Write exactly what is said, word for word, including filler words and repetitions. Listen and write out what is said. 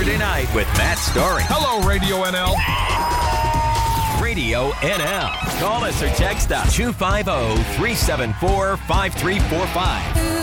Saturday night with Matt Story. Hello, Radio N L. Radio N L. Call us or text us two five zero, three seven four, five three four five.